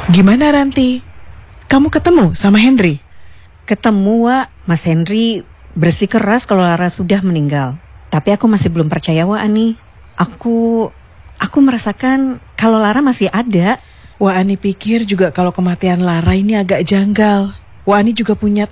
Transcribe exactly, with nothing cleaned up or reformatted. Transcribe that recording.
Gimana Ranti? Kamu ketemu sama Henry? Ketemu, Wak. Mas Henry bersikeras kalau Lara sudah meninggal. Tapi aku masih belum percaya, Wak Ani. Aku aku merasakan kalau Lara masih ada. Wak Ani pikir juga kalau kematian Lara ini agak janggal. Wak Ani juga punya